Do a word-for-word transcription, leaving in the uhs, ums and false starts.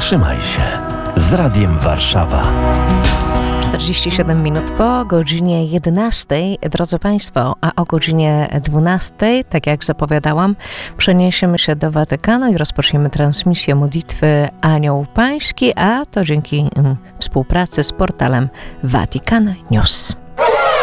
Trzymaj się z Radiem Warszawa. czterdzieści siedem minut po godzinie jedenastej, drodzy Państwo, a o godzinie dwunastej, tak jak zapowiadałam, przeniesiemy się do Watykanu i rozpoczniemy transmisję modlitwy Anioł Pański, a to dzięki mm, współpracy z portalem Vatican News.